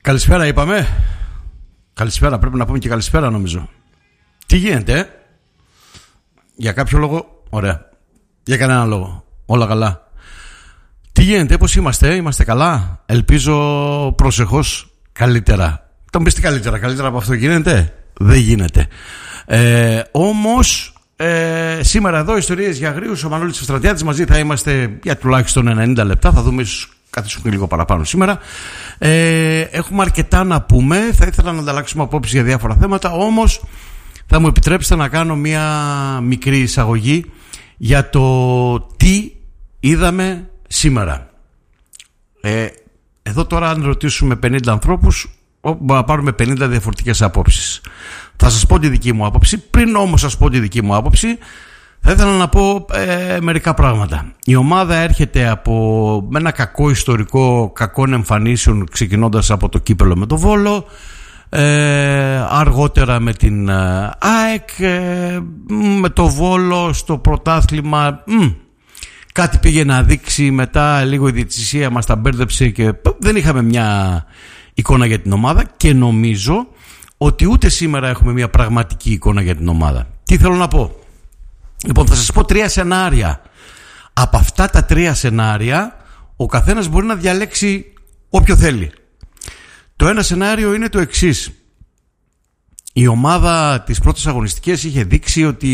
Καλησπέρα είπαμε. Καλησπέρα, πρέπει να πούμε και καλησπέρα νομίζω. Τι γίνεται? Για κάποιο λόγο, ωραία. Για κανένα λόγο, όλα καλά. Τι γίνεται, πώς είμαστε? Είμαστε καλά? Ελπίζω προσεχώς καλύτερα. Το μπεις καλύτερα από αυτό γίνεται? Δεν γίνεται. Όμως σήμερα εδώ ιστορίες για αγρίους. Ο Μανώλης Ευστρατιάτης, μαζί θα είμαστε για τουλάχιστον 90 λεπτά. Θα δούμε, καθίσουμε λίγο παραπάνω σήμερα. Έχουμε αρκετά να πούμε. Θα ήθελα να ανταλλάξουμε απόψεις για διάφορα θέματα. Όμως θα μου επιτρέψετε να κάνω μια μικρή εισαγωγή για το τι είδαμε σήμερα. Εδώ τώρα, αν ρωτήσουμε 50 ανθρώπους, να πάρουμε 50 διαφορετικές απόψεις. Θα σας πω τη δική μου άποψη. Πριν όμως σας πω τη δική μου άποψη, θα ήθελα να πω μερικά πράγματα. Η ομάδα έρχεται με ένα κακό ιστορικό κακών εμφανίσεων, ξεκινώντας από το κύπελλο με το Βόλο, αργότερα με την ΑΕΚ, με το Βόλο στο πρωτάθλημα. Κάτι πήγε να δείξει, μετά λίγο η διαιτησία μας τα μπέρδεψε και δεν είχαμε μια εικόνα για την ομάδα, και νομίζω ότι ούτε σήμερα έχουμε μια πραγματική εικόνα για την ομάδα. Τι θέλω να πω? Λοιπόν, θα σας πω 3 σενάρια. Από αυτά τα 3 σενάρια ο καθένας μπορεί να διαλέξει όποιο θέλει. Το ένα σενάριο είναι το εξής. Η ομάδα της πρώτης αγωνιστικής είχε δείξει ότι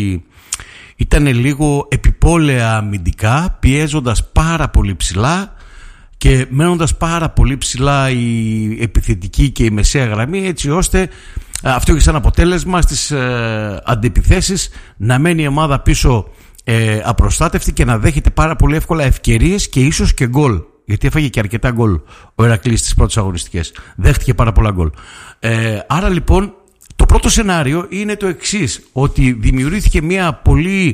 ήταν λίγο επιπόλαια αμυντικά, πιέζοντας πάρα πολύ ψηλά και μένοντας πάρα πολύ ψηλά η επιθετική και η μεσαία γραμμή, έτσι ώστε αυτό είχε σαν αποτέλεσμα στις αντιπιθέσεις να μένει η ομάδα πίσω απροστάτευτη και να δέχεται πάρα πολύ εύκολα ευκαιρίες και ίσως και γκολ. Γιατί έφαγε και αρκετά γκολ ο Ηρακλής στις πρώτες αγωνιστικές. Δέχτηκε πάρα πολλά γκολ. Άρα λοιπόν το πρώτο σενάριο είναι το εξής, ότι δημιουργήθηκε μια πολύ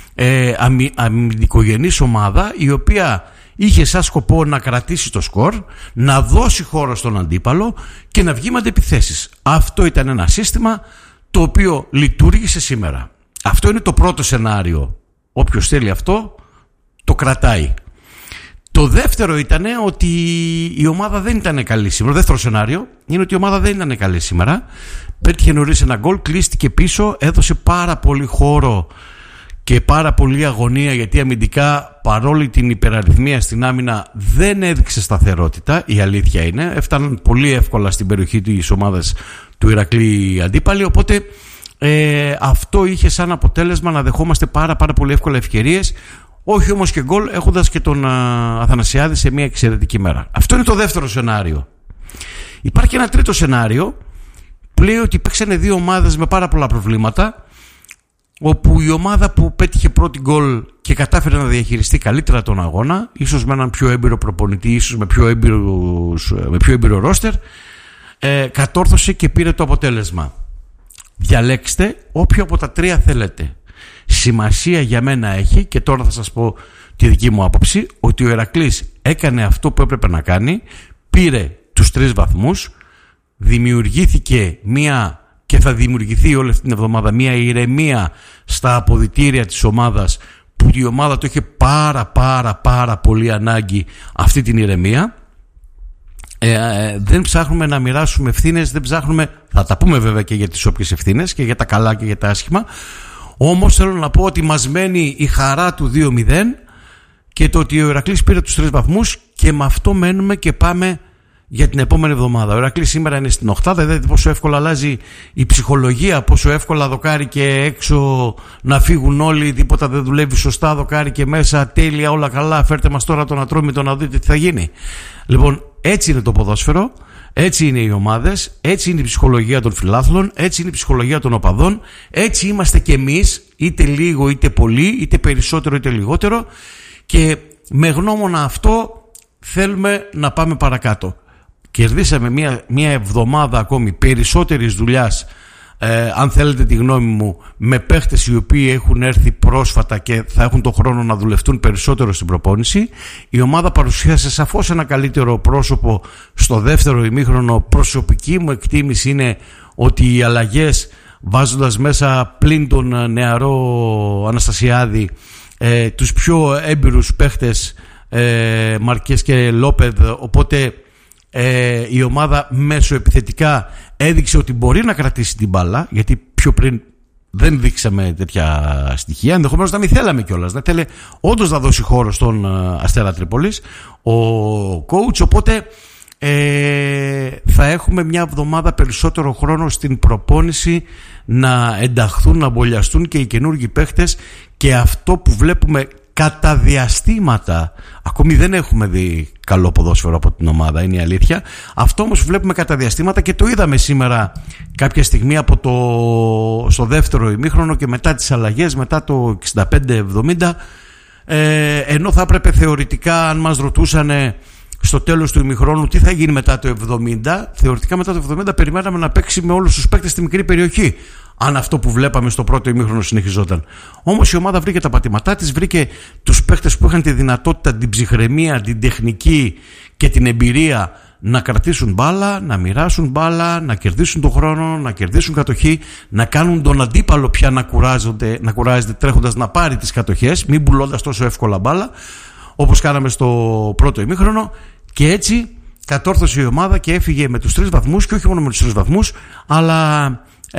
αμυντικογενής ομάδα, η οποία είχε σαν σκοπό να κρατήσει το σκορ, να δώσει χώρο στον αντίπαλο και να βγει με αντεπιθέσεις. Αυτό ήταν ένα σύστημα το οποίο λειτουργήσε σήμερα. Αυτό είναι το πρώτο σενάριο. Όποιος θέλει αυτό το κρατάει. Το δεύτερο ήταν ότι η ομάδα δεν ήταν καλή σήμερα. Το δεύτερο σενάριο είναι ότι η ομάδα δεν ήταν καλή σήμερα. Πέτυχε νωρίς ένα γκολ, κλείστηκε πίσω, έδωσε πάρα πολύ χώρο και πάρα πολύ αγωνία, γιατί αμυντικά, παρόλη την υπεραριθμία στην άμυνα, δεν έδειξε σταθερότητα. Η αλήθεια είναι, έφταναν πολύ εύκολα στην περιοχή της ομάδας του Ηρακλή αντίπαλοι, οπότε αυτό είχε σαν αποτέλεσμα να δεχόμαστε πάρα πολύ εύκολα ευκαιρίες, όχι όμως και γκολ, έχοντας και τον Αθανασιάδη σε μια εξαιρετική μέρα. Αυτό είναι το δεύτερο σενάριο. Υπάρχει ένα τρίτο σενάριο που λέει ότι παίξανε 2 ομάδες με πάρα πολλά προβλήματα, όπου η ομάδα που πέτυχε πρώτη γκολ και κατάφερε να διαχειριστεί καλύτερα τον αγώνα, ίσως με έναν πιο έμπειρο προπονητή, ίσως με πιο έμπειρο ρόστερ, κατόρθωσε και πήρε το αποτέλεσμα. Διαλέξτε όποιο από τα 3 θέλετε. Σημασία για μένα έχει, και τώρα θα σας πω τη δική μου άποψη, ότι ο Ηρακλής έκανε αυτό που έπρεπε να κάνει, πήρε τους 3 βαθμούς, δημιουργήθηκε και θα δημιουργηθεί όλη αυτή την εβδομάδα μια ηρεμία στα αποδυτήρια της ομάδας, που η ομάδα το είχε πάρα πολύ ανάγκη αυτή την ηρεμία. Δεν ψάχνουμε να μοιράσουμε ευθύνες, δεν ψάχνουμε, θα τα πούμε βέβαια και για τις όποιες ευθύνες και για τα καλά και για τα άσχημα. Όμως θέλω να πω ότι μας μένει η χαρά του 2-0 και το ότι ο Ηρακλής πήρε τους 3 βαθμούς, και με αυτό μένουμε και πάμε για την επόμενη εβδομάδα. Ο Ηρακλής σήμερα είναι στην οκτάδα. Δείτε πόσο εύκολα αλλάζει η ψυχολογία, πόσο εύκολα δοκάρει και έξω να φύγουν όλοι, τίποτα δεν δουλεύει σωστά, δοκάρει και μέσα, τέλεια, όλα καλά, φέρτε μας τώρα τον Ατρόμητο να δείτε τι θα γίνει. Λοιπόν, έτσι είναι το ποδόσφαιρο, έτσι είναι οι ομάδες, έτσι είναι η ψυχολογία των φιλάθλων, έτσι είναι η ψυχολογία των οπαδών, έτσι είμαστε κι εμείς, είτε λίγο είτε πολύ, είτε περισσότερο είτε λιγότερο, και με γνώμονα αυτό θέλουμε να πάμε παρακάτω. Κερδίσαμε μια εβδομάδα ακόμη περισσότερης δουλειάς, αν θέλετε τη γνώμη μου, με παίχτες οι οποίοι έχουν έρθει πρόσφατα και θα έχουν τον χρόνο να δουλευτούν περισσότερο στην προπόνηση. Η ομάδα παρουσίασε σαφώς ένα καλύτερο πρόσωπο στο δεύτερο ημίχρονο. Προσωπική μου εκτίμηση είναι ότι οι αλλαγές, βάζοντας μέσα πλην τον νεαρό Αναστασιάδη τους πιο έμπειρους παίχτες, Μαρκές και Λόπεδ, οπότε η ομάδα μέσω επιθετικά έδειξε ότι μπορεί να κρατήσει την μπάλα, γιατί πιο πριν δεν δείξαμε τέτοια στοιχεία. Ενδεχομένως να μην θέλαμε κιόλας. Να θέλει όντως να δώσει χώρο στον Αστέρα Τρίπολης ο coach. Οπότε θα έχουμε μια εβδομάδα περισσότερο χρόνο στην προπόνηση, να ενταχθούν, να μπολιαστούν και οι καινούργοι παίχτες. Και αυτό που βλέπουμε κατά διαστήματα, ακόμη δεν έχουμε δει καλό ποδόσφαιρο από την ομάδα, είναι η αλήθεια. Αυτό όμως βλέπουμε κατά διαστήματα και το είδαμε σήμερα κάποια στιγμή στο δεύτερο ημίχρονο και μετά τις αλλαγές, μετά το 65-70, ενώ θα έπρεπε θεωρητικά, αν μας ρωτούσαν στο τέλος του ημιχρόνου τι θα γίνει μετά το 70, θεωρητικά μετά το 70 περιμέναμε να παίξει με όλους τους παίκτες στη μικρή περιοχή, αν αυτό που βλέπαμε στο πρώτο ημίχρονο συνεχιζόταν. Όμως η ομάδα βρήκε τα πατήματά της, βρήκε τους παίκτες που είχαν τη δυνατότητα, την ψυχραιμία, την τεχνική και την εμπειρία να κρατήσουν μπάλα, να μοιράσουν μπάλα, να κερδίσουν τον χρόνο, να κερδίσουν κατοχή, να κάνουν τον αντίπαλο πια να κουράζεται τρέχοντας να πάρει τις κατοχές, μην πουλώντας τόσο εύκολα μπάλα, όπως κάναμε στο πρώτο ημίχρονο. Και έτσι κατόρθωσε η ομάδα και έφυγε με τους 3 βαθμούς, και όχι μόνο με τους 3 βαθμούς, αλλά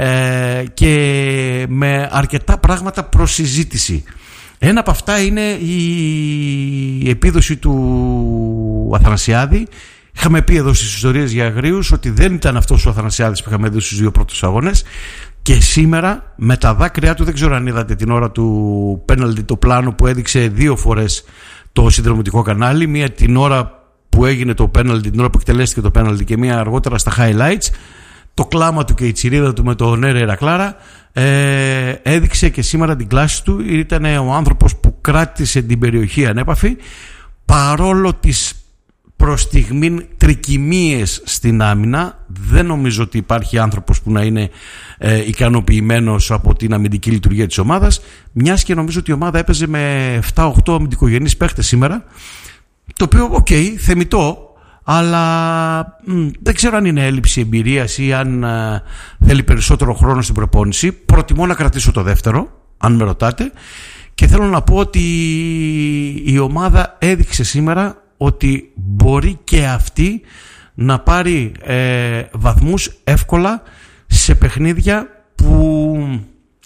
και με αρκετά πράγματα προς συζήτηση. Ένα από αυτά είναι η επίδοση του Αθανασιάδη. Είχαμε πει εδώ στις ιστορίες για Αγρίους ότι δεν ήταν αυτός ο Αθανασιάδης που είχαμε δει στους 2 πρώτους αγώνες, και σήμερα με τα δάκρυά του, δεν ξέρω αν είδατε την ώρα του πέναλτι το πλάνο που έδειξε 2 φορές το συνδρομητικό κανάλι, μία την ώρα που έγινε το πέναλτι, την ώρα που εκτελέστηκε το πέναλτι, και μία αργότερα στα highlights. Το κλάμα του και η τσιρίδα του με το Νέρε Ρακλάρα έδειξε και σήμερα την κλάση του. Ήταν ο άνθρωπος που κράτησε την περιοχή ανέπαφη, παρόλο τις προς στιγμήν τρικυμίες στην άμυνα. Δεν νομίζω ότι υπάρχει άνθρωπος που να είναι ικανοποιημένος από την αμυντική λειτουργία της ομάδας, μιας και νομίζω ότι η ομάδα έπαιζε με 7-8 αμυντικογενείς παίχτες σήμερα, το οποίο θεμιτό, αλλά δεν ξέρω αν είναι έλλειψη εμπειρίας ή αν θέλει περισσότερο χρόνο στην προπόνηση. Προτιμώ να κρατήσω το δεύτερο, αν με ρωτάτε, και θέλω να πω ότι η ομάδα έδειξε σήμερα ότι μπορεί και αυτή να πάρει βαθμούς εύκολα σε παιχνίδια που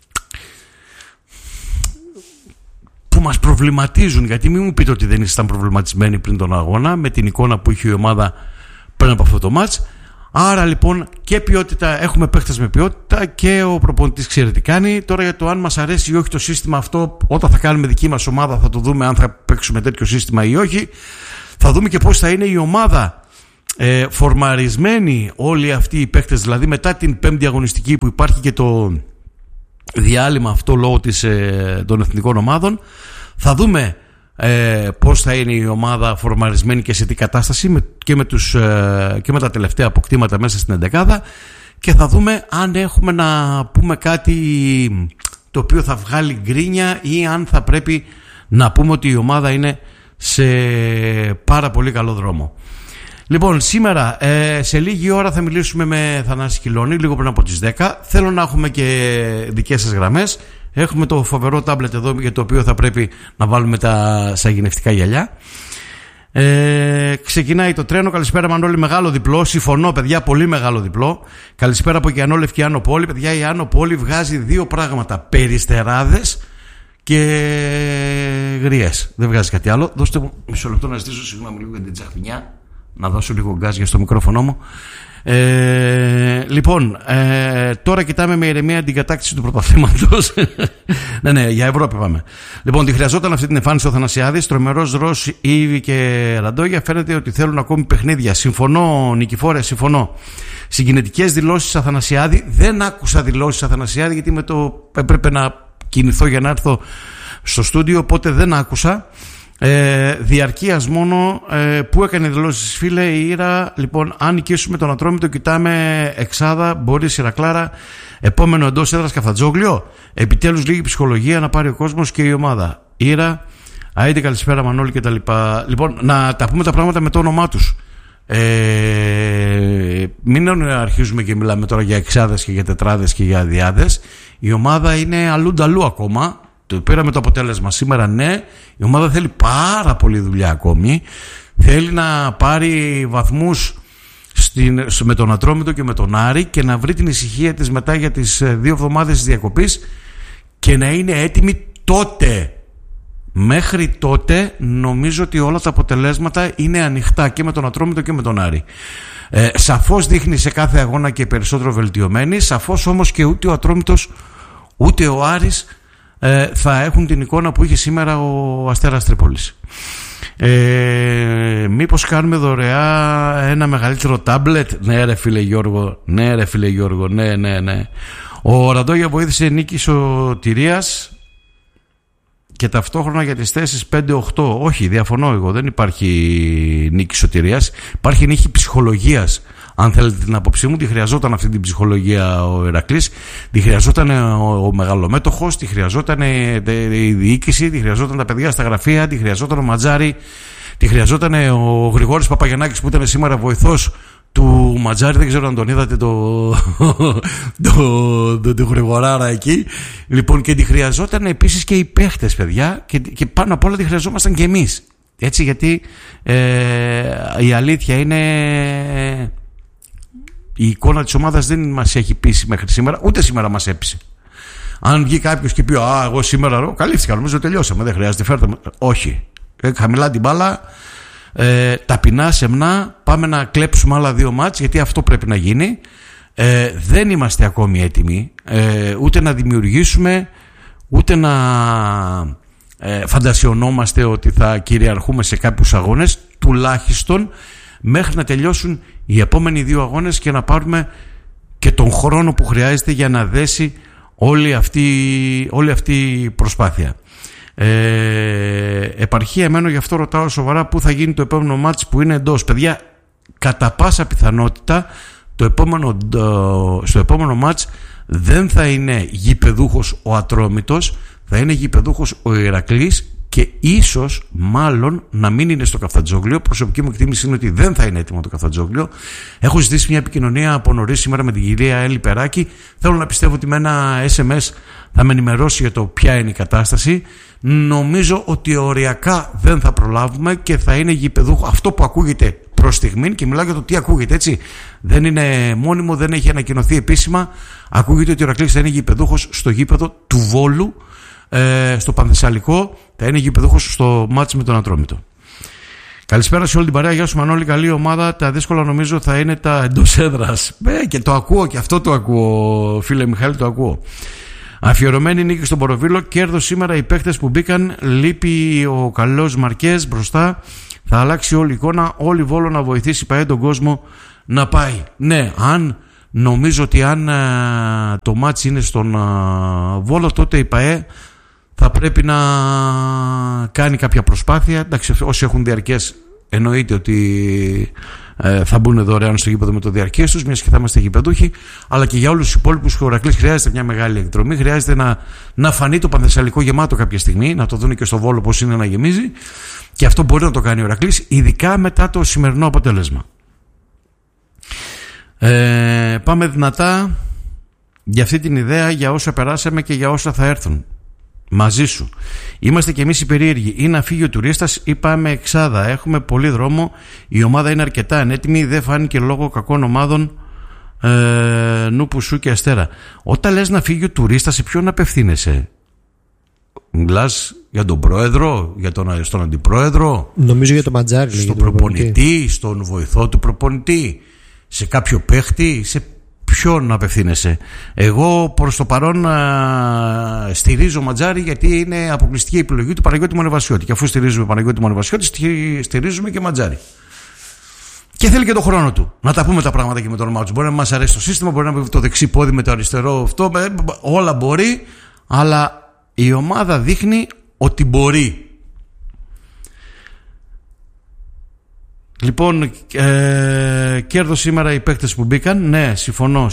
μας προβληματίζουν. Γιατί μην μου πείτε ότι δεν ήσασταν προβληματισμένοι πριν τον αγώνα, με την εικόνα που είχε η ομάδα πριν από αυτό το μάτς. Άρα λοιπόν και ποιότητα, έχουμε παίχτες με ποιότητα, και ο προπονητής ξέρει τι κάνει. Τώρα για το αν μας αρέσει ή όχι το σύστημα αυτό, όταν θα κάνουμε δική μας ομάδα θα το δούμε, αν θα παίξουμε τέτοιο σύστημα ή όχι. Θα δούμε και πώς θα είναι η ομάδα φορμαρισμένοι όλοι αυτοί οι παίκτες, δηλαδή μετά την 5η αγωνιστική που υπάρχει και το διάλειμμα αυτό λόγω των εθνικών ομάδων. Θα δούμε πώς θα είναι η ομάδα φορμαρισμένη και σε τι κατάσταση, και με τα τελευταία αποκτήματα μέσα στην 11, και θα δούμε αν έχουμε να πούμε κάτι το οποίο θα βγάλει γκρίνια, ή αν θα πρέπει να πούμε ότι η ομάδα είναι σε πάρα πολύ καλό δρόμο. Λοιπόν, σήμερα σε λίγη ώρα θα μιλήσουμε με Θανάση Κιλώνη, λίγο πριν από τις 10. Θέλω να έχουμε και δικές σας γραμμές. Έχουμε το φοβερό τάμπλετ εδώ, για το οποίο θα πρέπει να βάλουμε τα σαγηνευτικά γυαλιά. Ξεκινάει το τρένο. Καλησπέρα Μανώλη, μεγάλο διπλό. Συμφωνώ παιδιά, πολύ μεγάλο διπλό. Καλησπέρα από Γιαννόλευκη Άνω Πόλη. Παιδιά, η Άνω Πόλη βγάζει 2 πράγματα: περιστεράδες και γριές. Δεν βγάζει κάτι άλλο. Δώστε μου μισό λεπτό να ζητήσω συγγνώμη λίγο για την τσαχπινιά, να δώσω λίγο γκάζ για στο μικρόφωνο μου. Λοιπόν, τώρα κοιτάμε με ηρεμία την κατάκτηση του πρωταθλήματος. ναι, για Ευρώπη πάμε. Λοιπόν, τη χρειαζόταν αυτή την εμφάνιση ο Θανασιάδης. Τρομερός Ρο, Ήβη και Ραντόγια. Φαίνεται ότι θέλουν ακόμη παιχνίδια. Συμφωνώ, Νικηφόρε, συμφωνώ. Συγκινητικές δηλώσεις Αθανασιάδη. Δεν άκουσα δηλώσεις Αθανασιάδη, γιατί έπρεπε να κινηθώ για να έρθω στο στούντιο, οπότε δεν άκουσα. Διαρκείας μόνο, που έκανε δηλώσεις, φίλε, η Ήρα. Λοιπόν, αν νικήσουμε τον Ατρόμητο, κοιτάμε εξάδα, μπορεί Ηρακλάρα, επόμενο εντός έδρας Καφτατζόγλιο. Επιτέλους λίγη ψυχολογία να πάρει ο κόσμος και η ομάδα. Ήρα, αέντε, καλησπέρα Μανώλη και τα λοιπά. Λοιπόν, να τα πούμε τα πράγματα με το όνομά τους. Μην αρχίζουμε και μιλάμε τώρα για εξάδες και για τετράδες και για διάδες. Η ομάδα είναι αλλού ακόμα. Το πήραμε το αποτέλεσμα σήμερα, ναι. Η ομάδα θέλει πάρα πολύ δουλειά ακόμη. Θέλει να πάρει βαθμούς με τον Ατρόμητο και με τον Άρη και να βρει την ησυχία της μετά για τις 2 εβδομάδες της διακοπής και να είναι έτοιμη τότε. Μέχρι τότε νομίζω ότι όλα τα αποτελέσματα είναι ανοιχτά και με τον Ατρόμητο και με τον Άρη. Σαφώς δείχνει σε κάθε αγώνα και περισσότερο βελτιωμένη. Σαφώς όμως και ούτε ο Ατρόμητος ούτε ο Άρης θα έχουν την εικόνα που είχε σήμερα ο Αστέρας Τρίπολης. Μήπως κάνουμε δωρεά ένα μεγαλύτερο τάμπλετ? Ναι ρε φίλε Γιώργο, ναι. Ο Ραντόγια βοήθησε νίκη σωτηρίας και ταυτόχρονα για τις θέσεις 5-8. Όχι, διαφωνώ εγώ, δεν υπάρχει νίκη σωτηρίας, υπάρχει νίκη ψυχολογίας. Αν θέλετε την άποψή μου, τη χρειαζόταν αυτή την ψυχολογία ο Ηρακλής, τη χρειαζόταν ο μεγαλομέτωχος, τη χρειαζόταν η διοίκηση, τη χρειαζόταν τα παιδιά στα γραφεία, τη χρειαζόταν ο Ματζάρη, τη χρειαζόταν ο Γρηγόρης Παπαγιαννάκης που ήταν σήμερα βοηθός του Ματζάρη. Δεν ξέρω αν τον είδατε το Γρηγοράρα εκεί. Λοιπόν, και τη χρειαζόταν επίσης και οι παίχτες, παιδιά, και πάνω απ' όλα τη χρειαζόμασταν και εμείς. Έτσι, γιατί η αλήθεια είναι, η εικόνα της ομάδας δεν μας έχει πείσει μέχρι σήμερα, ούτε σήμερα μας έπεισε. Αν βγει κάποιος και πει εγώ σήμερα καλύφθηκα, νομίζω τελειώσαμε, δεν χρειάζεται, φέρτε με. Όχι, χαμηλά την μπάλα, ταπεινά, σεμνά, πάμε να κλέψουμε άλλα 2 μάτς, γιατί αυτό πρέπει να γίνει. Δεν είμαστε ακόμη έτοιμοι ούτε να δημιουργήσουμε, ούτε να φαντασιωνόμαστε ότι θα κυριαρχούμε σε κάποιους αγώνες, τουλάχιστον μέχρι να τελειώσουν οι επόμενοι 2 αγώνες και να πάρουμε και τον χρόνο που χρειάζεται για να δέσει όλη αυτή η προσπάθεια. Επαρχία εμένω, γι' αυτό ρωτάω σοβαρά πού θα γίνει το επόμενο μάτς που είναι εντός. Παιδιά, κατά πάσα πιθανότητα στο επόμενο μάτς δεν θα είναι γηπεδούχος ο Ατρόμητος, θα είναι γηπεδούχος ο Ηρακλής και ίσως μάλλον να μην είναι στο Καφτατζόγλιο. Προσωπική μου εκτίμηση είναι ότι δεν θα είναι έτοιμο το Καφτατζόγλιο. Έχω ζητήσει μια επικοινωνία από νωρίς σήμερα με την κυρία Έλλη Περάκη. Θέλω να πιστεύω ότι με ένα SMS θα με ενημερώσει για το ποια είναι η κατάσταση. Νομίζω ότι οριακά δεν θα προλάβουμε και θα είναι γηπεδούχο. Αυτό που ακούγεται προς στιγμήν, και μιλάω για το τι ακούγεται, έτσι. Δεν είναι μόνιμο, δεν έχει ανακοινωθεί επίσημα. Ακούγεται ότι ο Ηρακλής θα είναι γηπεδούχος στο γήπεδο του Βόλου, στο Πανθεσσαλικό, θα είναι γηπεδούχος στο μάτς με τον Ατρόμητο. Καλησπέρα σε όλη την παρέα. Γεια σου Μανώλη, καλή ομάδα. Τα δύσκολα νομίζω θα είναι τα εντός έδρας. Και το ακούω, και αυτό το ακούω, φίλε Μιχάλη, το ακούω. Αφιερωμένη νίκη στον Ποροβίλο. Κέρδος σήμερα οι παίχτες που μπήκαν. Λείπει ο καλός Μαρκές μπροστά. Θα αλλάξει όλη η εικόνα. Όλη Βόλο να βοηθήσει πάει τον κόσμο να πάει. Ναι, νομίζω ότι αν το μάτς είναι στον Βόλο, τότε η ΠΑΕ θα πρέπει να κάνει κάποια προσπάθεια. Εντάξει, όσοι έχουν διαρκές εννοείται ότι θα μπουν δωρεάν στο γήπεδο με το διαρκές τους, μιας και θα είμαστε γηπεδούχοι, αλλά και για όλους τους υπόλοιπους ο Ηρακλής χρειάζεται μια μεγάλη εκδρομή, χρειάζεται να φανεί το Πανθεσσαλικό γεμάτο κάποια στιγμή, να το δουν και στο Βόλο πώς είναι να γεμίζει, και αυτό μπορεί να το κάνει ο Ηρακλής, ειδικά μετά το σημερινό αποτέλεσμα. Πάμε δυνατά για αυτή την ιδέα, για όσα περάσαμε και για όσα θα έρθουν. Μαζί σου. Είμαστε κι εμείς οι περίεργοι. Ή να φύγει ο τουρίστας ή πάμε εξάδα. Έχουμε πολύ δρόμο. Η ομάδα είναι αρκετά ανέτοιμη. Δεν φάνηκε λόγω κακών ομάδων Νούπου Σου και Αστέρα. Όταν λες να φύγει ο τουρίστας, σε ποιον απευθύνεσαι? Μιλάς για τον πρόεδρο, στον αντιπρόεδρο? Νομίζω για τον Ματζάρη. Στον προπονητή, στον βοηθό του προπονητή, σε κάποιο παίχτη, σε ποιον απευθύνεσαι? Εγώ προς το παρόν στηρίζω Ματζάρη, γιατί είναι αποκλειστική επιλογή του Παναγιώτη Μονεβασιώτη. Και αφού στηρίζουμε Παναγιώτη Μονεβασιώτη, στηρίζουμε και Ματζάρη. Και θέλει και τον χρόνο του. Να τα πούμε τα πράγματα και με το όνομά του. Μπορεί να μας αρέσει το σύστημα, μπορεί να πει το δεξί πόδι με το αριστερό, αυτό, όλα μπορεί, αλλά η ομάδα δείχνει ότι μπορεί. Λοιπόν, κέρδος σήμερα οι παίκτες που μπήκαν. Ναι, συμφωνώ.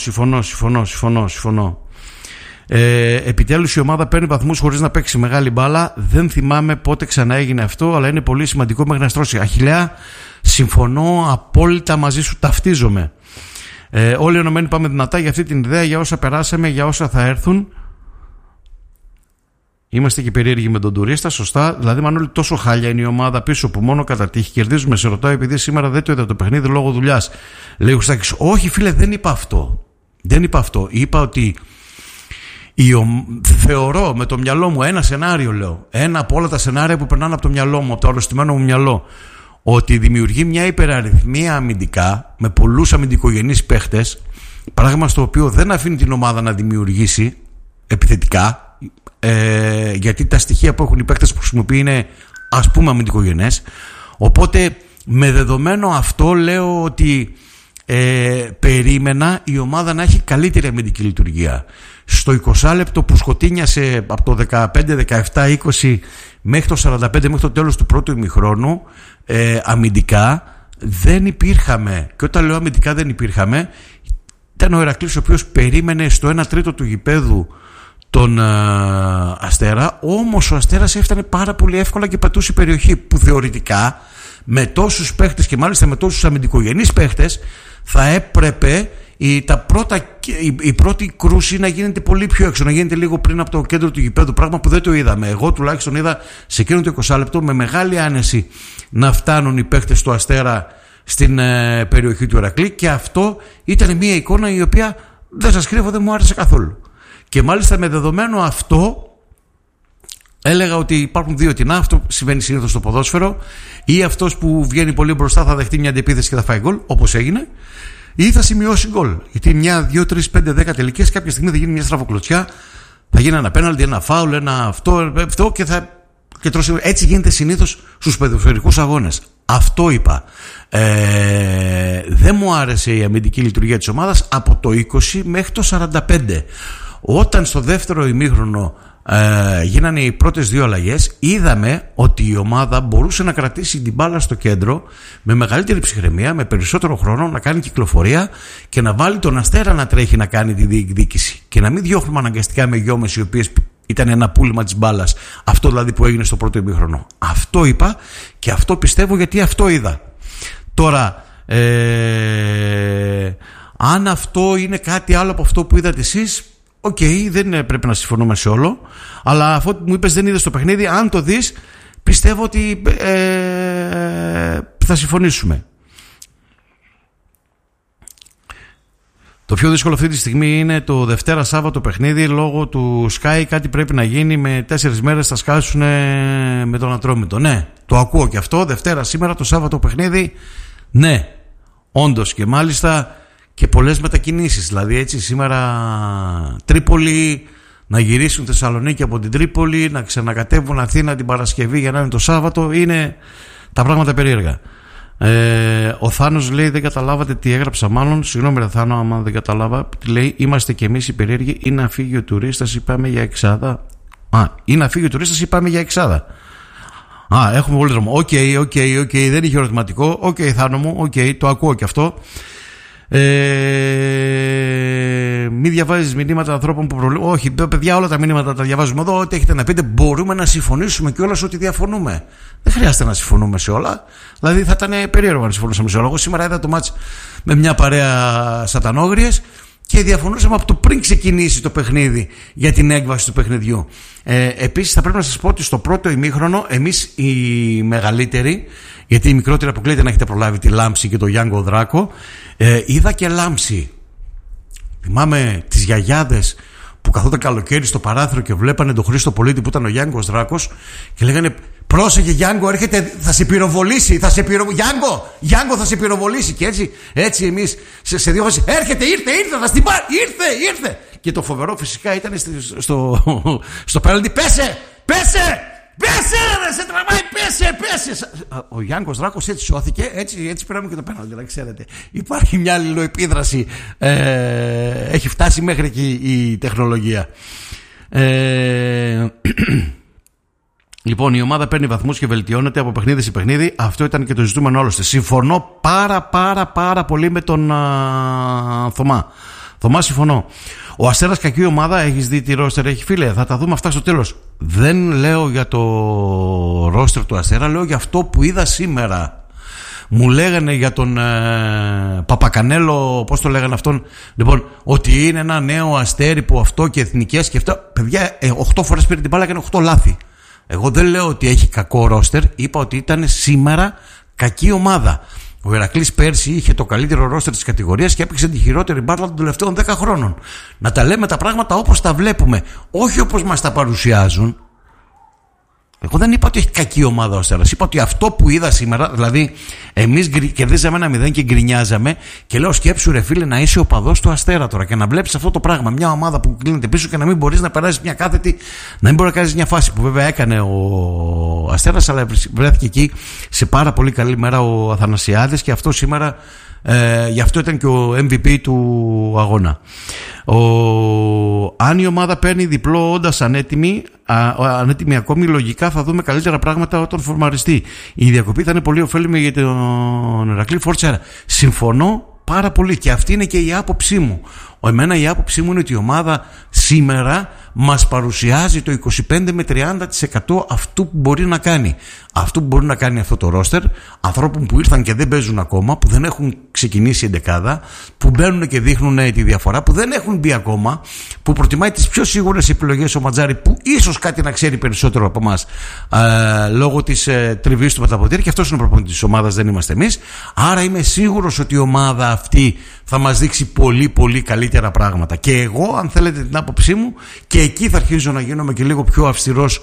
Επιτέλους η ομάδα παίρνει βαθμούς χωρίς να παίξει μεγάλη μπάλα. Δεν θυμάμαι πότε ξανά έγινε αυτό, αλλά είναι πολύ σημαντικό μέχρι να στρώσει. Αχιλλέα, συμφωνώ απόλυτα μαζί σου, ταυτίζομαι. Όλοι ενωμένοι πάμε δυνατά για αυτή την ιδέα, για όσα περάσαμε, για όσα θα έρθουν. Είμαστε και περίεργοι με τον τουρίστα, σωστά. Δηλαδή, Μανώλη, τόσο χάλια είναι η ομάδα πίσω που μόνο κατά τύχη κερδίζουμε. Σε ρωτάω επειδή σήμερα δεν το είδα το παιχνίδι λόγω δουλειάς. Λέει ο Χριστάκης, όχι φίλε, δεν είπα αυτό. Είπα ότι θεωρώ με το μυαλό μου ένα σενάριο, λέω, ένα από όλα τα σενάρια που περνάνε από το μυαλό μου, από το αρρωστημένο μου μυαλό, ότι δημιουργεί μια υπεραριθμία αμυντικά με πολλούς αμυντικογενείς παίχτες, πράγμα στο οποίο δεν αφήνει την ομάδα να δημιουργήσει επιθετικά, γιατί τα στοιχεία που έχουν οι παίχτες που χρησιμοποιεί είναι, ας πούμε, αμυντικογενές. Οπότε με δεδομένο αυτό λέω ότι περίμενα η ομάδα να έχει καλύτερη αμυντική λειτουργία. Στο 20 λεπτό που σκοτίνιασε από το 15, 17, 20 μέχρι το 45, μέχρι το τέλος του πρώτου ημιχρόνου, αμυντικά δεν υπήρχαμε. Και όταν λέω αμυντικά δεν υπήρχαμε, ήταν ο Ηρακλής ο οποίος περίμενε στο 1/3 του γηπέδου τον Αστέρα, όμως ο Αστέρας έφτανε πάρα πολύ εύκολα και πατούσε περιοχή που θεωρητικά με τόσους παίχτες και μάλιστα με τόσους αμυντικογενείς παίχτες θα έπρεπε η πρώτη κρούση να γίνεται πολύ πιο έξω, να γίνεται λίγο πριν από το κέντρο του γηπέδου, πράγμα που δεν το είδαμε. Εγώ τουλάχιστον είδα σε εκείνο το 20 λεπτό με μεγάλη άνεση να φτάνουν οι παίχτες του Αστέρα στην περιοχή του Ηρακλή, και αυτό ήταν μια εικόνα η οποία, δεν σας κρύβω, δεν μου άρεσε καθόλου. Και μάλιστα με δεδομένο αυτό έλεγα ότι υπάρχουν δύο τινά. Αυτό συμβαίνει συνήθως στο ποδόσφαιρο. Ή αυτός που βγαίνει πολύ μπροστά θα δεχτεί μια αντεπίθεση και θα φάει γκολ, όπως έγινε, ή θα σημειώσει γκολ. Γιατί 1, 2, 3, 5, 10 τελικές κάποια στιγμή θα γίνει μια στραβοκλωτσιά, θα γίνει ένα πέναλτι, ένα φάουλ, ένα αυτό και τρώσει. Έτσι γίνεται συνήθως στους ποδοσφαιρικούς αγώνες. Αυτό είπα. Δεν μου άρεσε η αμυντική λειτουργία της ομάδας από το 20 μέχρι το 45. Όταν στο δεύτερο ημίχρονο γίνανε οι πρώτες δύο αλλαγές, είδαμε ότι η ομάδα μπορούσε να κρατήσει την μπάλα στο κέντρο με μεγαλύτερη ψυχραιμία, με περισσότερο χρόνο, να κάνει κυκλοφορία και να βάλει τον Αστέρα να τρέχει να κάνει τη διεκδίκηση και να μην διώχνουμε αναγκαστικά με γιόμες οι οποίες ήταν ένα πούλημα της μπάλας. Αυτό δηλαδή που έγινε στο πρώτο ημίχρονο. Αυτό είπα και αυτό πιστεύω, γιατί αυτό είδα. Τώρα αν αυτό είναι κάτι άλλο από αυτό που είδατε εσείς, οκ, δεν πρέπει να συμφωνούμε σε όλο, αλλά αυτό που μου είπες δεν είδες το παιχνίδι, αν το δεις πιστεύω ότι θα συμφωνήσουμε. Το πιο δύσκολο αυτή τη στιγμή είναι το Δευτέρα Σάββατο παιχνίδι, λόγω του Sky κάτι πρέπει να γίνει, με 4 μέρες θα σκάσουν με τον Ατρόμητο. Ναι, το ακούω και αυτό, Δευτέρα σήμερα, το Σάββατο παιχνίδι, ναι, όντως, και μάλιστα και πολλές μετακινήσεις. Δηλαδή έτσι σήμερα Τρίπολη, να γυρίσουν Θεσσαλονίκη από την Τρίπολη, να ξανακατέβουν Αθήνα την Παρασκευή για να είναι το Σάββατο. Είναι τα πράγματα περίεργα. Ο Θάνος λέει, δεν καταλάβατε τι έγραψα, μάλλον. Συγγνώμη ρε Θάνο, άμα δεν καταλάβα. Λέει, είμαστε κι εμείς οι περίεργοι, ή να φύγει ο τουρίστας ή πάμε για εξάδα. Ή να φύγει ο τουρίστας ή πάμε για εξάδα. Έχουμε πολύ δρόμο. Οκ, δεν είχε ερωτηματικό. Οκ, Θάνο μου, το ακούω κι αυτό. Μη διαβάζεις μηνύματα ανθρώπων που προβλέπουν. Όχι, παιδιά, όλα τα μηνύματα τα διαβάζουμε εδώ. Ό,τι έχετε να πείτε, μπορούμε να συμφωνήσουμε κιόλας ότι διαφωνούμε. Δεν χρειάζεται να συμφωνούμε σε όλα. Δηλαδή, θα ήταν περίεργο να συμφωνούσαμε σε όλα. Εγώ σήμερα είδα το μάτς με μια παρέα σατανόγριες και διαφωνούσαμε από το πριν ξεκινήσει το παιχνίδι για την έκβαση του παιχνιδιού. Επίσης, θα πρέπει να σας πω ότι στο πρώτο ημίχρονο, εμείς οι μεγαλύτεροι, γιατί οι μικρότεροι αποκλείεται να έχετε προλάβει τη Λάμψη και το Γιάνγκο Δράκο, είδα και Λάμψη. Θυμάμαι τις γιαγιάδες που καθόταν καλοκαίρι στο παράθυρο και βλέπανε τον Χρήστο Πολίτη που ήταν ο Γιάνγκος Δράκος και λέγανε, πρόσεχε Γιάνγκο, έρχεται, θα σε πυροβολήσει, Γιάνγκο θα σε πυροβολήσει. Και έτσι εμείς σε δύο φάσεις, έρχεται, ήρθε, θα στην πάρει, ήρθε. Και το φοβερό φυσικά ήταν στο πέναλτι, πέσε, σε τραβάει, πέσε. Ο Γιάνγκος Δράκος έτσι σώθηκε, έτσι πήραμε και το πέναλτι, να ξέρετε. Υπάρχει μια αλληλοεπίδραση, έχει φτάσει μέχρι εκεί η τεχνολογία. Λοιπόν, η ομάδα παίρνει βαθμούς και βελτιώνεται από παιχνίδι σε παιχνίδι. Αυτό ήταν και το ζητούμενο όλωστε. Συμφωνώ πάρα πολύ με τον Θωμά, συμφωνώ. Ο Αστέρας κακή ομάδα, έχεις δει τι ρόστερ έχει, φίλε, θα τα δούμε αυτά στο τέλος. Δεν λέω για το ρόστερ του Αστέρα, λέω για αυτό που είδα σήμερα. Μου λέγανε για τον Παπακανέλο, πώς το λέγανε αυτόν, λοιπόν, ότι είναι ένα νέο αστέρι που αυτό και εθνικές και αυτά. Παιδιά, 8 φορές πήρε την μπάλα και έκανε 8 λάθη. Εγώ δεν λέω ότι έχει κακό ρόστερ, είπα ότι ήταν σήμερα κακή ομάδα. Ο Ηρακλής πέρσι είχε το καλύτερο ρόστερ της κατηγορίας και έπαιξε τη χειρότερη μπάλα των τελευταίων 10 χρόνων. Να τα λέμε τα πράγματα όπως τα βλέπουμε, όχι όπως μας τα παρουσιάζουν. Εγώ δεν είπα ότι έχει κακή ομάδα ο Αστέρας. Είπα ότι αυτό που είδα σήμερα, δηλαδή εμείς κερδίζαμε 1-0 και γκρινιάζαμε, και λέω σκέψου ρε φίλε να είσαι οπαδός του Αστέρα τώρα και να βλέπεις αυτό το πράγμα. Μια ομάδα που κλείνεται πίσω και να μην μπορείς να περάσεις μια κάθετη, να μην μπορεί να κάνεις μια φάση που βέβαια έκανε ο Αστέρας, αλλά βρέθηκε εκεί σε πάρα πολύ καλή μέρα ο Αθανασιάδης, και αυτό σήμερα. Γι' αυτό ήταν και ο MVP του αγώνα. Αν η ομάδα παίρνει διπλό όντας ανέτοιμη ακόμη, λογικά θα δούμε καλύτερα πράγματα όταν φορμαριστεί. Η διακοπή θα είναι πολύ ωφέλιμη για τον Ηρακλή Φορτσέρα. Συμφωνώ πάρα πολύ, και αυτή είναι και η άποψή μου. Εμένα η άποψή μου είναι ότι η ομάδα σήμερα μας παρουσιάζει το 25 με 30% αυτού που μπορεί να κάνει. Αυτό που μπορεί να κάνει αυτό το ρόστερ, ανθρώπων που ήρθαν και δεν παίζουν ακόμα, που δεν έχουν ξεκινήσει εντεκάδα, που μπαίνουν και δείχνουν τη διαφορά, που δεν έχουν μπει ακόμα, που προτιμάει τις πιο σίγουρες επιλογές ο Ματζάρη, που ίσως κάτι να ξέρει περισσότερο από εμάς λόγω της τριβής του με τα ποτήρια, και αυτός είναι ο προπονητής της ομάδας, δεν είμαστε εμείς. Άρα είμαι σίγουρος ότι η ομάδα αυτή θα μας δείξει πολύ πολύ καλύτερα πράγματα. Και εγώ, αν θέλετε την άποψή μου, και εκεί θα αρχίζω να γίνομαι και λίγο πιο αυστηρός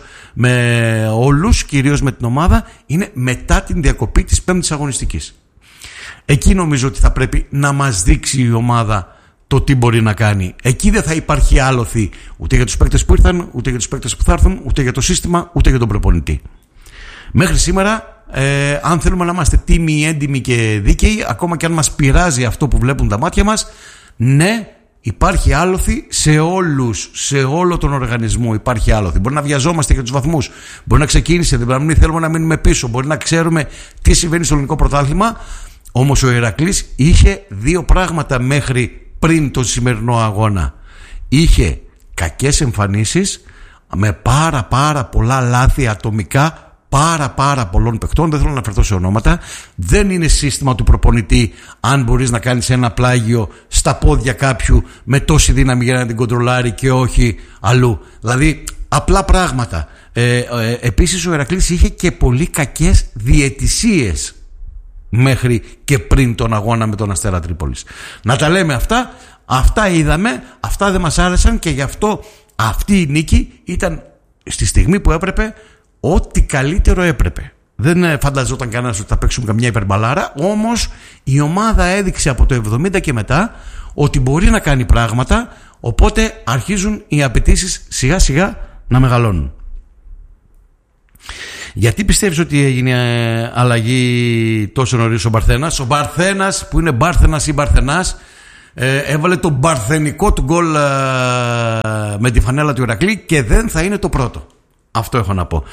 με όλους, κυρίως με την ομάδα, είναι μετά την διακοπή της 5ης αγωνιστικής. Εκεί νομίζω ότι θα πρέπει να μας δείξει η ομάδα το τι μπορεί να κάνει. Εκεί δεν θα υπάρχει άλοθη ούτε για τους παίκτες που ήρθαν, ούτε για τους παίκτες που θα έρθουν, ούτε για το σύστημα, ούτε για τον προπονητή. Μέχρι σήμερα, αν θέλουμε να είμαστε τίμοι, έντιμοι και δίκαιοι, ακόμα και αν μας πειράζει αυτό που βλέπουν τα μάτια μας, ναι, υπάρχει άλοθη σε όλους, σε όλο τον οργανισμό υπάρχει άλοθη. Μπορεί να βιαζόμαστε για τους βαθμούς, μπορεί να ξεκίνησε, δηλαδή μην θέλουμε να μείνουμε πίσω, μπορεί να ξέρουμε τι συμβαίνει στο ελληνικό πρωτάθλημα. Όμως ο Ηρακλής είχε δύο πράγματα μέχρι πριν τον σημερινό αγώνα. Είχε κακές εμφανίσεις με πάρα πολλά λάθη ατομικά πάρα πολλών παιχτών. Δεν θέλω να αναφερθώ σε ονόματα. Δεν είναι σύστημα του προπονητή αν μπορείς να κάνεις ένα πλάγιο στα πόδια κάποιου με τόση δύναμη για να την κοντρολάρει και όχι αλλού. Δηλαδή απλά πράγματα. Επίσης ο Ηρακλής είχε και πολύ κακές διαιτησίες μέχρι και πριν τον αγώνα με τον Αστέρα Τρίπολης. Να τα λέμε αυτά είδαμε, αυτά δεν μας άρεσαν, και γι' αυτό αυτή η νίκη ήταν στη στιγμή που έπρεπε ό,τι καλύτερο έπρεπε. Δεν φανταζόταν κανένας ότι θα παίξουμε καμιά υπερμπαλάρα, όμως η ομάδα έδειξε από το 70 και μετά ότι μπορεί να κάνει πράγματα, οπότε αρχίζουν οι απαιτήσεις σιγά σιγά να μεγαλώνουν. Γιατί πιστεύεις ότι έγινε αλλαγή τόσο νωρίς ο Μπαρθένας? Ο Μπαρθένας, που είναι Μπάρθενας ή Μπαρθενάς, έβαλε το μπαρθενικό του γκολ με τη φανέλα του Ηρακλή, και δεν θα είναι το πρώτο. Αυτό έχω να πω.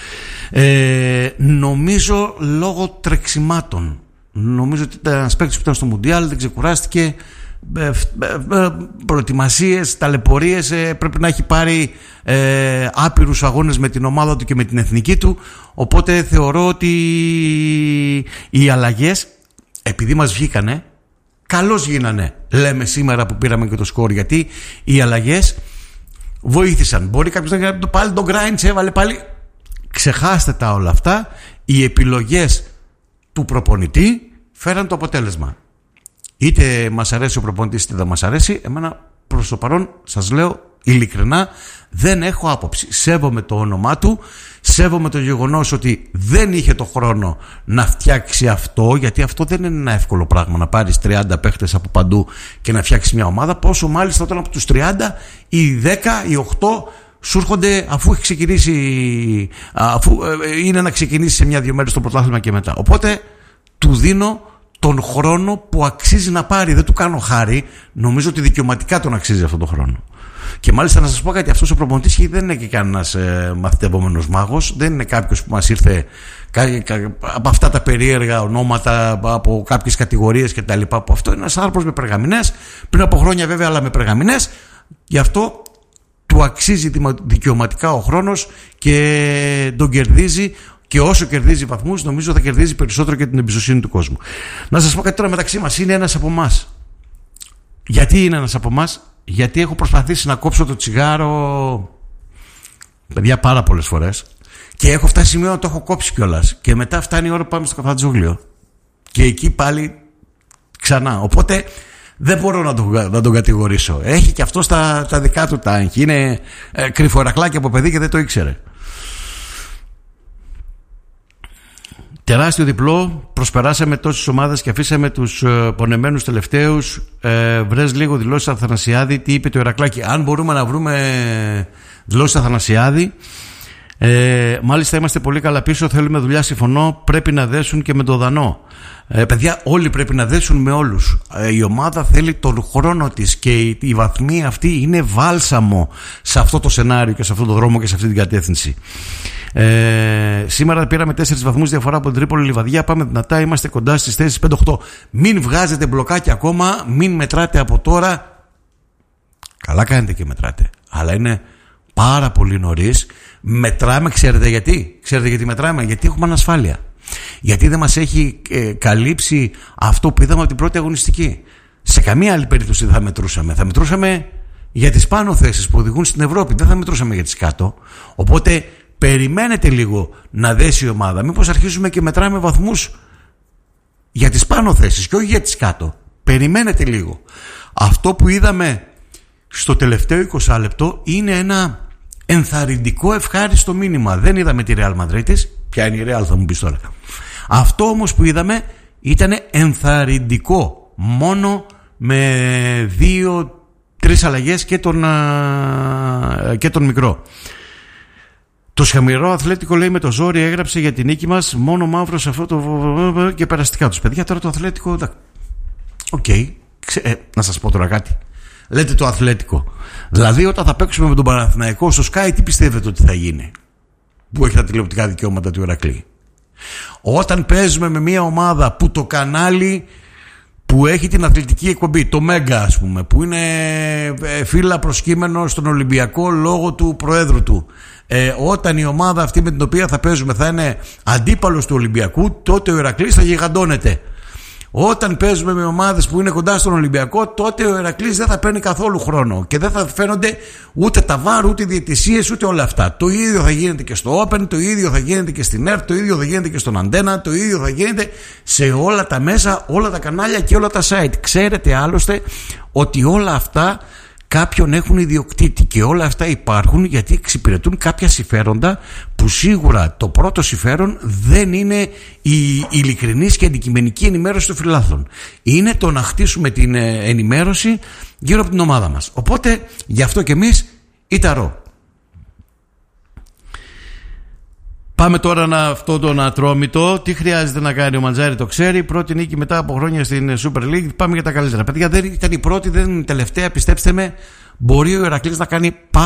Νομίζω λόγω τρεξιμάτων. Νομίζω ότι ήταν ένας παίκτης που ήταν στο Μουντιάλ, δεν ξεκουράστηκε. Προετοιμασίες, ταλαιπωρίες, πρέπει να έχει πάρει άπειρους αγώνες με την ομάδα του και με την εθνική του, οπότε θεωρώ ότι οι αλλαγές, επειδή μας βγήκανε, καλώς γίνανε, λέμε σήμερα που πήραμε και το σκορ, γιατί οι αλλαγές βοήθησαν. Μπορεί κάποιος να κάνει πάλι τον Γκράιντς, έβαλε πάλι. Ξεχάστε τα όλα αυτά. Οι επιλογές του προπονητή φέραν το αποτέλεσμα. Είτε μας αρέσει ο προπονητής είτε δεν μας αρέσει, εμένα προς το παρόν σας λέω ειλικρινά δεν έχω άποψη. Σέβομαι το όνομά του, σέβομαι το γεγονός ότι δεν είχε το χρόνο να φτιάξει αυτό, γιατί αυτό δεν είναι ένα εύκολο πράγμα να πάρεις 30 παίχτες από παντού και να φτιάξεις μια ομάδα, πόσο μάλιστα όταν από τους 30 οι 10, οι 8 σου έρχονται αφού έχει ξεκινήσει, αφού είναι να ξεκινήσει σε μια-δυο μέρες το πρωτάθλημα και μετά. Οπότε του δίνω τον χρόνο που αξίζει να πάρει. Δεν του κάνω χάρη. Νομίζω ότι δικαιωματικά τον αξίζει αυτόν τον χρόνο. Και μάλιστα να σας πω κάτι, αυτός ο προπονητής δεν είναι και κανένας μαθητευόμενος μάγος. Δεν είναι κάποιος που μας ήρθε από αυτά τα περίεργα ονόματα, από κάποιες κατηγορίες κτλ. Αυτό είναι ένας άνθρωπος με περγαμηνές. Πριν από χρόνια βέβαια, αλλά με περγαμηνές. Γι' αυτό του αξίζει δικαιωματικά ο χρόνος και τον κερδίζει. Και όσο κερδίζει βαθμούς, νομίζω θα κερδίζει περισσότερο και την εμπιστοσύνη του κόσμου. Να σας πω κάτι τώρα μεταξύ μας. Είναι ένας από εμάς. Γιατί είναι ένας από εμάς? Γιατί έχω προσπαθήσει να κόψω το τσιγάρο, παιδιά, πάρα πολλές φορές. Και έχω φτάσει σημείο να το έχω κόψει κιόλας. Και μετά φτάνει η ώρα που πάμε στο καφατζόγλιο. Και εκεί πάλι ξανά. Οπότε δεν μπορώ να τον κατηγορήσω. Έχει και αυτό τα δικά του τα άγχη. Είναι κρυφορακλάκι από παιδί και δεν το ήξερε. Τεράστιο διπλό. Προσπεράσαμε τόσες ομάδες και αφήσαμε τους πονεμένους τελευταίους. Βρες λίγο δηλώσεις Αθανασιάδη. Τι είπε το Ηρακλάκι? Αν μπορούμε να βρούμε δηλώσεις Αθανασιάδη. Μάλιστα είμαστε πολύ καλά πίσω. Θέλουμε δουλειά, συμφωνώ. Πρέπει να δέσουν και με το Δανό. Παιδιά, όλοι πρέπει να δέσουν με όλους. Η ομάδα θέλει τον χρόνο της και η βαθμή αυτή είναι βάλσαμο σε αυτό το σενάριο και σε αυτό το δρόμο και σε αυτή την κατεύθυνση. Σήμερα πήραμε 4 βαθμούς διαφορά από την Τρίπολη Λιβαδιά. Πάμε δυνατά, είμαστε κοντά στις θέσεις 5-8. Μην βγάζετε μπλοκάκι ακόμα, μην μετράτε από τώρα. Καλά κάνετε και μετράτε, αλλά είναι πάρα πολύ νωρίς. Μετράμε, ξέρετε γιατί? Ξέρετε γιατί μετράμε? Γιατί έχουμε ανασφάλεια. Γιατί δεν μας έχει καλύψει αυτό που είδαμε από την πρώτη αγωνιστική. Σε καμία άλλη περίπτωση δεν θα μετρούσαμε. Θα μετρούσαμε για τις πάνω θέσεις που οδηγούν στην Ευρώπη. Δεν θα μετρούσαμε για τις κάτω. Οπότε περιμένετε λίγο να δέσει η ομάδα. Μήπως αρχίσουμε και μετράμε βαθμούς για τις πάνω θέσεις και όχι για τις κάτω. Περιμένετε λίγο. Αυτό που είδαμε στο τελευταίο 20 λεπτό είναι ένα ενθαρρυντικό ευχάριστο μήνυμα. Δεν είδαμε τη Real Madrid. Ποια είναι η Real, θα μου πεις τώρα? Αυτό όμως που είδαμε ήταν ενθαρρυντικό. Μόνο με 2-3 αλλαγές και τον μικρό. Το Σχαμιρό Αθλέτικο, λέει, με το ζόρι έγραψε για την νίκη μας. Μόνο μαύρο σε αυτό το και περαστικά τους. Παιδιά, τώρα το Αθλέτικο. Οκ. Να σας πω τώρα κάτι. Λέτε το Αθλέτικο. Δηλαδή όταν θα παίξουμε με τον Παναθηναϊκό στο Sky, τι πιστεύετε ότι θα γίνει? Που έχει τα τηλεοπτικά δικαιώματα του Ηρακλή. Όταν παίζουμε με μια ομάδα που το κανάλι που έχει την αθλητική εκπομπή, το Μέγκα ας πούμε, που είναι φύλλα προσκύμενο στον Ολυμπιακό λόγω του προέδρου του, όταν η ομάδα αυτή με την οποία θα παίζουμε θα είναι αντίπαλος του Ολυμπιακού, τότε ο Ηρακλής θα γιγαντώνεται. Όταν παίζουμε με ομάδες που είναι κοντά στον Ολυμπιακό, τότε ο Ηρακλής δεν θα παίρνει καθόλου χρόνο και δεν θα φαίνονται ούτε τα βάρ, ούτε οι διαιτησίες, ούτε όλα αυτά. Το ίδιο θα γίνεται και στο Open, το ίδιο θα γίνεται και στην ΕΡΤ, το ίδιο θα γίνεται και στον Αντένα, το ίδιο θα γίνεται σε όλα τα μέσα, όλα τα κανάλια και όλα τα site. Ξέρετε άλλωστε ότι όλα αυτά κάποιον έχουν ιδιοκτήτη και όλα αυτά υπάρχουν γιατί εξυπηρετούν κάποια συμφέροντα που σίγουρα το πρώτο συμφέρον δεν είναι η ειλικρινής και αντικειμενική ενημέρωση των φιλάθλων. Είναι το να χτίσουμε την ενημέρωση γύρω από την ομάδα μας. Οπότε γι' αυτό και εμείς ηταρό. Πάμε τώρα αυτό τον Ατρόμητο. Τι χρειάζεται να κάνει ο Μαντζάρη, το ξέρει. Πρώτη νίκη μετά από χρόνια στην Super League. Πάμε για τα καλύτερα. Παιδιά, δεν ήταν η πρώτη, δεν είναι η τελευταία. Πιστέψτε με, μπορεί ο Ηρακλής να κάνει